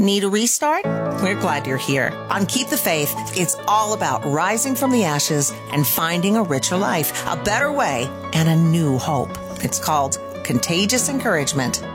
Need a restart? We're glad you're here. On Keep the Faith, it's all about rising from the ashes and finding a richer life, a better way, and a new hope. It's called Contagious Encouragement.